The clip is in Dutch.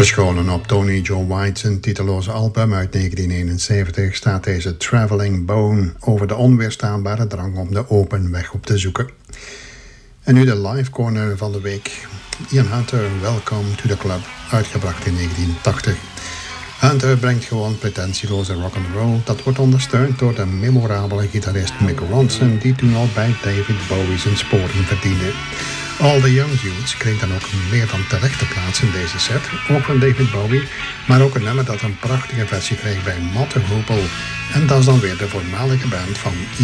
Verscholen op Tony Joe White's een titeloze album uit 1971 staat deze Traveling Bone over de onweerstaanbare drang om de open weg op te zoeken. En nu de live corner van de week. Ian Hunter, Welcome to the Club, uitgebracht in 1980. Hunter brengt gewoon pretentieloze rock'n'roll. Dat wordt ondersteund door de memorabele gitarist Mick Ronson, die toen al bij David Bowie zijn sporen verdiende. All the Young Dudes kreeg dan ook meer dan terechte plaats in deze set, ook van David Bowie, maar ook een nummer dat een prachtige versie kreeg bij Mott & Hoople. En dat is dan weer de voormalige band van